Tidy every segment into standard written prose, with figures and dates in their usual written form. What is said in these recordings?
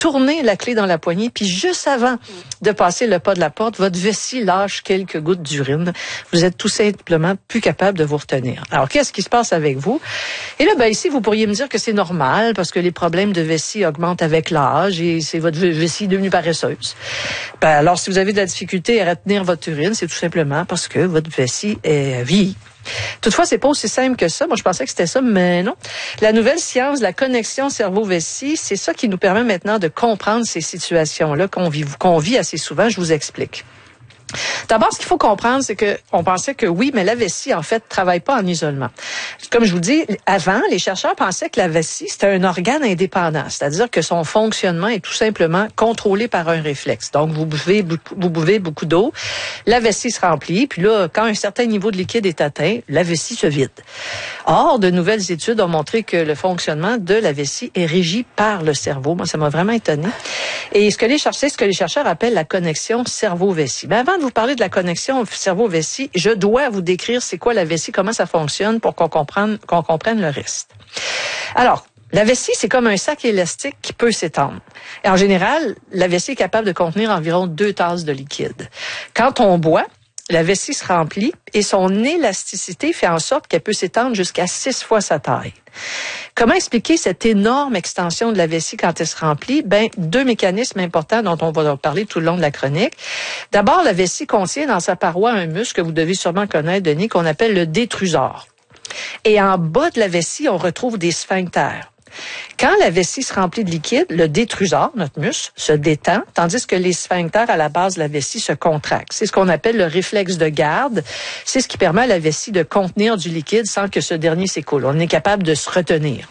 tournez la clé dans la poignée, puis juste avant de passer le pas de la porte, votre vessie lâche quelques gouttes d'urine. Vous êtes tout simplement plus capable de vous retenir. Alors, qu'est-ce qui se passe avec vous? Et là, ici, vous pourriez me dire que c'est normal parce que les problèmes de vessie augmentent avec l'âge et c'est votre vessie devenue paresseuse. Alors, si vous avez de la difficulté à retenir votre urine, c'est tout simplement parce que votre vessie est vieillie. Toutefois, c'est pas aussi simple que ça. Moi, je pensais que c'était ça, mais non. La nouvelle science de la connexion cerveau-vessie, c'est ça qui nous permet maintenant de comprendre ces situations-là qu'on vit assez souvent. Je vous explique. D'abord, ce qu'il faut comprendre, c'est que on pensait que oui, mais la vessie, en fait, travaille pas en isolement. Comme je vous dis, avant, les chercheurs pensaient que la vessie, c'était un organe indépendant, c'est-à-dire que son fonctionnement est tout simplement contrôlé par un réflexe. Donc, vous buvez beaucoup d'eau, la vessie se remplit, puis là, quand un certain niveau de liquide est atteint, la vessie se vide. Or, de nouvelles études ont montré que le fonctionnement de la vessie est régi par le cerveau. Moi, ça m'a vraiment étonné. Et ce que les chercheurs appellent la connexion cerveau-vessie. Mais avant de vous parler de la connexion cerveau-vessie, je dois vous décrire c'est quoi la vessie, comment ça fonctionne pour qu'on comprenne le reste. Alors, la vessie, c'est comme un sac élastique qui peut s'étendre. Et en général, la vessie est capable de contenir environ 2 tasses de liquide. Quand on boit, la vessie se remplit et son élasticité fait en sorte qu'elle peut s'étendre jusqu'à 6 fois sa taille. Comment expliquer cette énorme extension de la vessie quand elle se remplit? 2 mécanismes importants dont on va parler tout le long de la chronique. D'abord, la vessie contient dans sa paroi un muscle que vous devez sûrement connaître, Denis, qu'on appelle le détrusor. Et en bas de la vessie, on retrouve des sphincters. Quand la vessie se remplit de liquide, le détrusor, notre muscle, se détend, tandis que les sphincters à la base de la vessie se contractent. C'est ce qu'on appelle le réflexe de garde. C'est ce qui permet à la vessie de contenir du liquide sans que ce dernier s'écoule. On est capable de se retenir.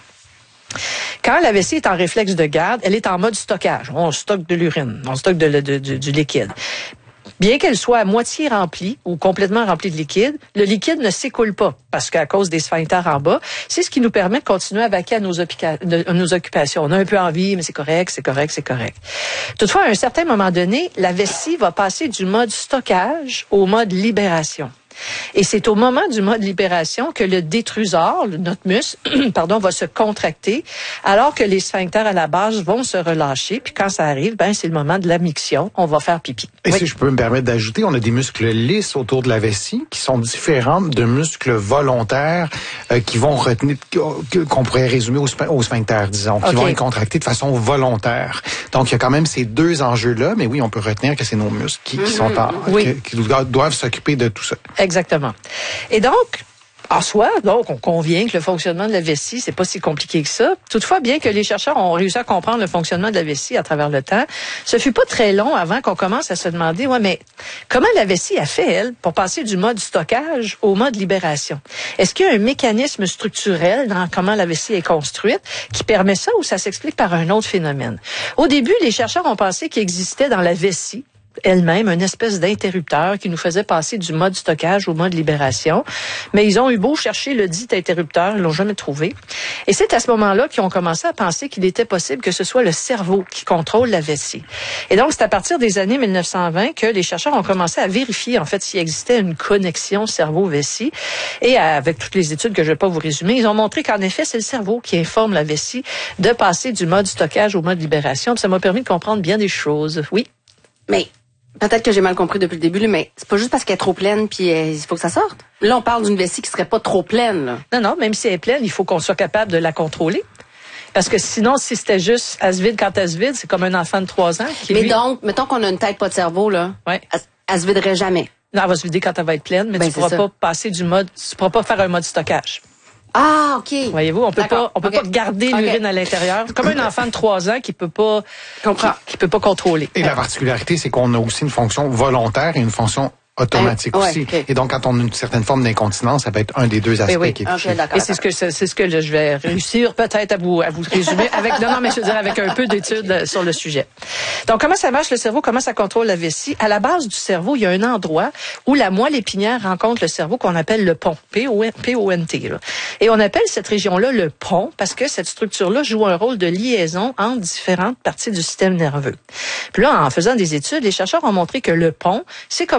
Quand la vessie est en réflexe de garde, elle est en mode stockage. On stocke de l'urine, on stocke du liquide. Bien qu'elle soit à moitié remplie ou complètement remplie de liquide, le liquide ne s'écoule pas parce qu'à cause des sphincters en bas, c'est ce qui nous permet de continuer à vaquer à nos occupations. On a un peu envie, mais c'est correct. Toutefois, à un certain moment donné, la vessie va passer du mode stockage au mode libération. Et c'est au moment du mode libération que le détrusor, notre muscle, va se contracter, alors que les sphincters à la base vont se relâcher. Puis quand ça arrive, c'est le moment de la miction. On va faire pipi. Et si je peux me permettre d'ajouter, on a des muscles lisses autour de la vessie qui sont différents de muscles volontaires qui vont retenir, qu'on pourrait résumer au sphincter, disons, qui vont être contractés de façon volontaire. Donc, il y a quand même ces deux enjeux-là, mais oui, on peut retenir que c'est nos muscles qui sont qui doivent s'occuper de tout ça. Exactement. Et donc, en soi, on convient que le fonctionnement de la vessie, c'est pas si compliqué que ça. Toutefois, bien que les chercheurs ont réussi à comprendre le fonctionnement de la vessie à travers le temps, ce fut pas très long avant qu'on commence à se demander, mais comment la vessie a fait, elle, pour passer du mode stockage au mode libération? Est-ce qu'il y a un mécanisme structurel dans comment la vessie est construite qui permet ça ou ça s'explique par un autre phénomène? Au début, les chercheurs ont pensé qu'il existait dans la vessie elle-même une espèce d'interrupteur qui nous faisait passer du mode stockage au mode libération. Mais ils ont eu beau chercher le dit interrupteur, ils l'ont jamais trouvé. Et c'est à ce moment-là qu'ils ont commencé à penser qu'il était possible que ce soit le cerveau qui contrôle la vessie. Et donc, c'est à partir des années 1920 que les chercheurs ont commencé à vérifier, en fait, s'il existait une connexion cerveau-vessie. Et avec toutes les études que je ne vais pas vous résumer, ils ont montré qu'en effet, c'est le cerveau qui informe la vessie de passer du mode stockage au mode libération. Puis ça m'a permis de comprendre bien des choses. Oui. Mais peut-être que j'ai mal compris depuis le début, mais c'est pas juste parce qu'elle est trop pleine puis il faut que ça sorte. Là, on parle d'une vessie qui serait pas trop pleine. Là. Non, même si elle est pleine, il faut qu'on soit capable de la contrôler. Parce que sinon, si c'était juste, elle se vide quand elle se vide, c'est comme un enfant de 3 ans qui... Mais donc, mettons qu'on a une tête pas de cerveau, là. Ouais. Elle se viderait jamais. Non, elle va se vider quand elle va être pleine, mais tu pourras pas passer du mode, tu pourras pas faire un mode stockage. Ah, OK. Voyez-vous, on peut pas garder l'urine à l'intérieur. C'est comme un enfant de 3 ans qui peut pas contrôler. Et la particularité, c'est qu'on a aussi une fonction volontaire et une fonction automatique aussi. Okay. Et donc, quand on a une certaine forme d'incontinence, ça peut être un des deux aspects qui est touché. Et c'est ce que je vais réussir peut-être à vous résumer avec, mais je veux dire avec un peu d'études sur le sujet. Donc, comment ça marche le cerveau? Comment ça contrôle la vessie? À la base du cerveau, il y a un endroit où la moelle épinière rencontre le cerveau qu'on appelle le pont. P-O-N-T, là. Et on appelle cette région-là le pont parce que cette structure-là joue un rôle de liaison entre différentes parties du système nerveux. Puis là, en faisant des études, les chercheurs ont montré que le pont, c'est comme le centre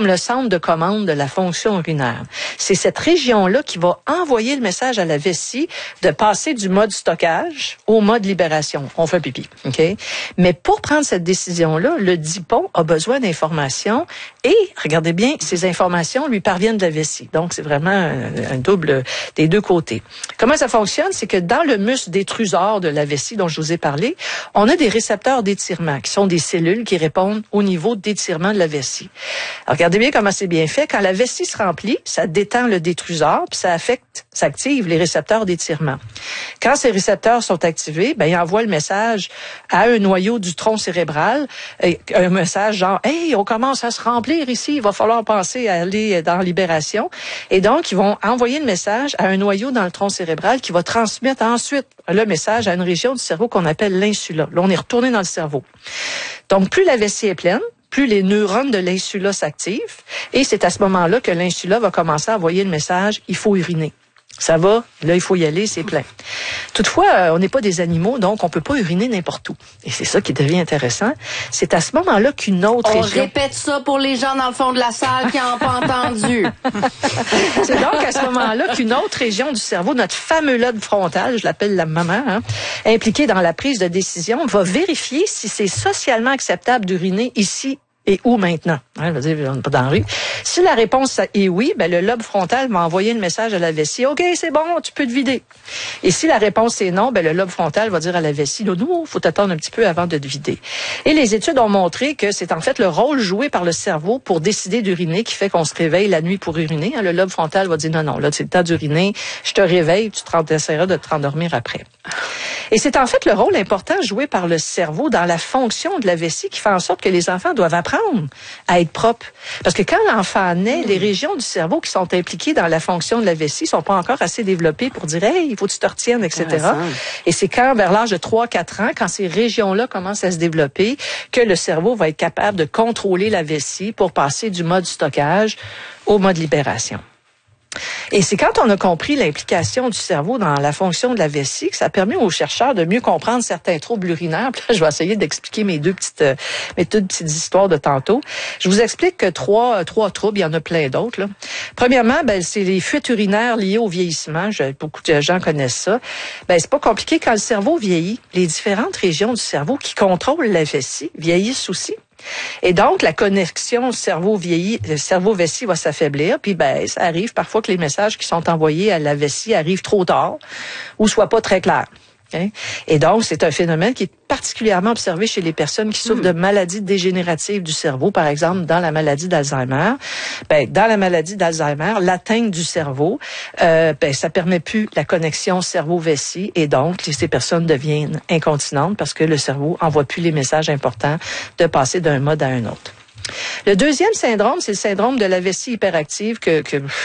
de commande de la fonction urinaire. C'est cette région-là qui va envoyer le message à la vessie de passer du mode stockage au mode libération. On fait pipi, OK? Mais pour prendre cette décision-là, le DIPON a besoin d'informations et, regardez bien, ces informations lui parviennent de la vessie. Donc, c'est vraiment un double des deux côtés. Comment ça fonctionne? C'est que dans le muscle détrusor de la vessie dont je vous ai parlé, on a des récepteurs d'étirement qui sont des cellules qui répondent au niveau d'étirement de la vessie. Alors, regardez bien comment c'est bien fait. Quand la vessie se remplit, ça détend le détrusor, puis ça active les récepteurs d'étirement. Quand ces récepteurs sont activés, ben ils envoient le message à un noyau du tronc cérébral, un message genre « Hey, on commence à se remplir ici, il va falloir penser à aller dans libération ». Et donc, ils vont envoyer le message à un noyau dans le tronc cérébral qui va transmettre ensuite le message à une région du cerveau qu'on appelle l'insula. Là, on est retourné dans le cerveau. Donc, plus la vessie est pleine, plus les neurones de l'insula s'activent, et c'est à ce moment-là que l'insula va commencer à envoyer le message « il faut uriner ». Ça va, là, il faut y aller, c'est plein. Toutefois, on n'est pas des animaux, donc on peut pas uriner n'importe où. Et c'est ça qui devient intéressant. C'est à ce moment-là qu'une autre région... On répète ça pour les gens dans le fond de la salle qui n'ont pas entendu. C'est donc à ce moment-là qu'une autre région du cerveau, notre fameux lobe frontal, je l'appelle la maman, impliquée dans la prise de décision, va vérifier si c'est socialement acceptable d'uriner ici et où maintenant? On n'est pas dans la rue. Si la réponse est oui, ben le lobe frontal va envoyer le message à la vessie. OK, c'est bon, tu peux te vider. Et si la réponse est non, ben le lobe frontal va dire à la vessie, là, nous, faut attendre un petit peu avant de te vider. Et les études ont montré que c'est en fait le rôle joué par le cerveau pour décider d'uriner qui fait qu'on se réveille la nuit pour uriner. Le lobe frontal va dire non, là, c'est le temps d'uriner, je te réveille, tu essaieras de te rendormir après. Et c'est en fait le rôle important joué par le cerveau dans la fonction de la vessie qui fait en sorte que les enfants doivent apprendre à être propres. Parce que quand l'enfant naît, les régions du cerveau qui sont impliquées dans la fonction de la vessie sont pas encore assez développées pour dire « Hey, il faut que tu te retiennes, etc. » Et c'est quand, vers l'âge de 3-4 ans, quand ces régions-là commencent à se développer, que le cerveau va être capable de contrôler la vessie pour passer du mode stockage au mode libération. Et c'est quand on a compris l'implication du cerveau dans la fonction de la vessie que ça a permis aux chercheurs de mieux comprendre certains troubles urinaires. Puis là, je vais essayer d'expliquer mes deux petites histoires de tantôt. Je vous explique que trois troubles, il y en a plein d'autres. Là. Premièrement, c'est les fuites urinaires liées au vieillissement. Beaucoup de gens connaissent ça. C'est pas compliqué quand le cerveau vieillit. Les différentes régions du cerveau qui contrôlent la vessie vieillissent aussi. Et donc, la connexion cerveau-vessie va s'affaiblir. Puis, ça arrive parfois que les messages qui sont envoyés à la vessie arrivent trop tard ou soient pas très clairs. Okay? Et donc, c'est un phénomène qui est particulièrement observé chez les personnes qui souffrent de maladies dégénératives du cerveau, par exemple dans la maladie d'Alzheimer. Dans la maladie d'Alzheimer, l'atteinte du cerveau, ça permet plus la connexion cerveau-vessie et donc ces personnes deviennent incontinentes parce que le cerveau envoie plus les messages importants de passer d'un mode à un autre. Le deuxième syndrome, c'est le syndrome de la vessie hyperactive que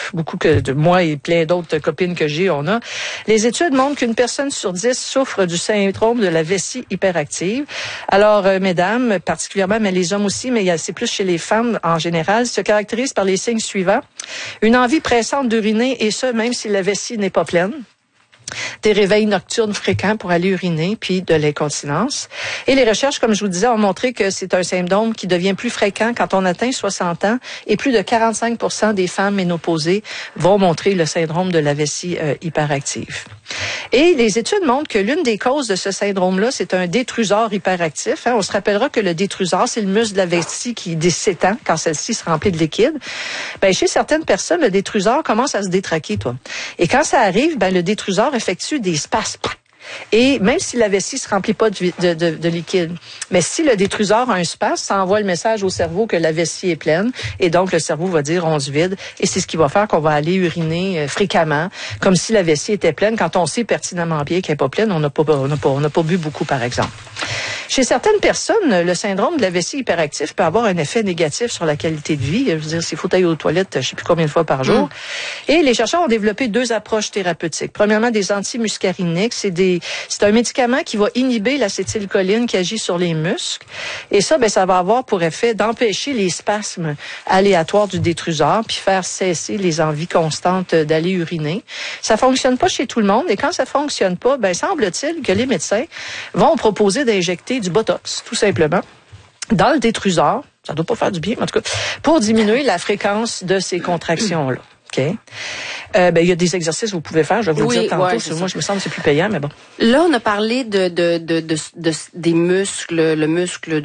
moi et plein d'autres copines que j'ai, on a. Les études montrent qu'une personne sur 10 souffre du syndrome de la vessie hyperactive. Alors, mesdames, particulièrement, mais les hommes aussi, mais c'est plus chez les femmes en général, se caractérisent par les signes suivants. Une envie pressante d'uriner, et ça, même si la vessie n'est pas pleine. Des réveils nocturnes fréquents pour aller uriner, puis de l'incontinence. Et les recherches, comme je vous disais, ont montré que c'est un symptôme qui devient plus fréquent quand on atteint 60 ans et plus de 45% des femmes ménopausées vont montrer le syndrome de la vessie hyperactive. Et les études montrent que l'une des causes de ce syndrome-là, c'est un détrusor hyperactif. On se rappellera que le détrusor, c'est le muscle de la vessie qui s'étend quand celle-ci se remplit de liquide. Chez certaines personnes, le détrusor commence à se détraquer, Et quand ça arrive, le détrusor effectue des spasmes. Et même si la vessie se remplit pas de liquide, mais si le détrusor a un spasme, ça envoie le message au cerveau que la vessie est pleine, et donc le cerveau va dire on se vide, et c'est ce qui va faire qu'on va aller uriner fréquemment, comme si la vessie était pleine, quand on sait pertinemment bien qu'elle n'est pas pleine, on n'a pas bu beaucoup, par exemple. Chez certaines personnes, le syndrome de la vessie hyperactive peut avoir un effet négatif sur la qualité de vie. Je veux dire, s'il faut aller aux toilettes, je sais plus combien de fois par jour. Et les chercheurs ont développé 2 approches thérapeutiques. Premièrement, des antimuscariniques. C'est un médicament qui va inhiber l'acétylcholine qui agit sur les muscles. Et ça, ça va avoir pour effet d'empêcher les spasmes aléatoires du détrusor puis faire cesser les envies constantes d'aller uriner. Ça fonctionne pas chez tout le monde. Et quand ça fonctionne pas, semble-t-il que les médecins vont proposer d'injecter du Botox, tout simplement, dans le détrusor, Ça doit pas faire du bien, mais en tout cas, pour diminuer la fréquence de ces contractions-là. OK? Il y a des exercices que vous pouvez faire, je vais vous le dire tantôt. Moi, je me semble que c'est plus payant, mais bon. Là, on a parlé des muscles, le muscle